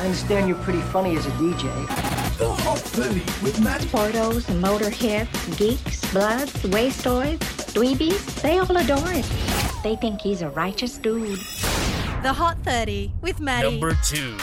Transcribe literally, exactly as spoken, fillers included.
I understand you're pretty funny as a D J. The Hot thirty with Maddie. Portos, motorheads, geeks, bloods, wastoids, dweebies, they all adore him. They think he's a righteous dude. The Hot thirty with Maddie. Number two.